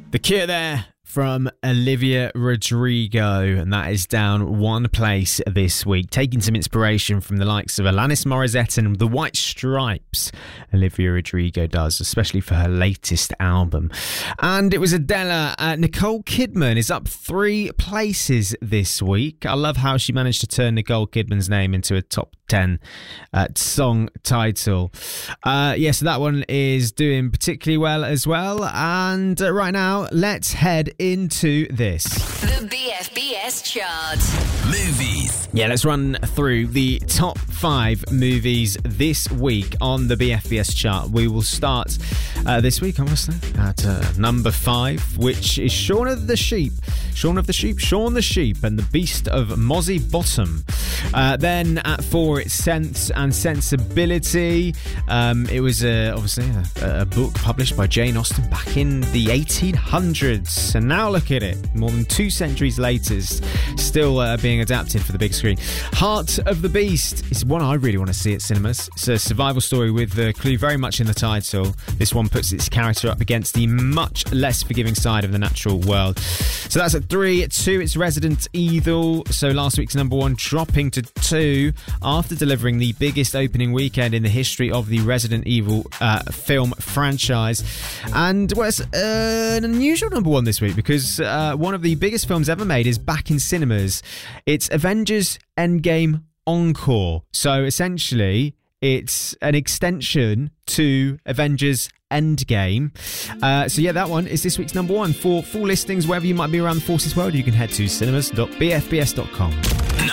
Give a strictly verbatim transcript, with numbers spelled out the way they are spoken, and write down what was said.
The Cure there from Olivia Rodrigo, and that is down one place this week, taking some inspiration from the likes of Alanis Morissette and the White Stripes. Olivia Rodrigo does, especially for her latest album. And it was Adele. Uh, Nicole Kidman is up three places this week. I love how she managed to turn Nicole Kidman's name into a top ten uh, song title. Uh, yeah, so that one is doing particularly well as well. And uh, right now, let's head into this. The B F B S chart. Movies. Yeah, let's run through the top five movies this week on the B F B S chart. We will start uh, this week, obviously, at uh, number five, which is Shaun of the Sheep. Shaun of the Sheep, Shaun the Sheep and the Beast of Mozzie Bottom. Uh, then at four, it's Sense and Sensibility. Um, it was uh, obviously a, a book published by Jane Austen back in the eighteen hundreds. And now look at it, more than two centuries later, still uh, being adapted for the big screen. Heart of the Beast is one I really want to see at cinemas. It's a survival story with the clue very much in the title. This one puts its character up against the much less forgiving side of the natural world. So that's at three. At two, it's Resident Evil. So last week's number one dropping to two after delivering the biggest opening weekend in the history of the Resident Evil uh, film franchise. And well, it's uh, an unusual number one this week because uh, one of the biggest films ever made is back in cinemas. It's Avengers Endgame Encore. So essentially, it's an extension to Avengers Endgame. Uh, so yeah, that one is this week's number one. For full listings, wherever you might be around the Forces world, you can head to cinemas dot b f b s dot com.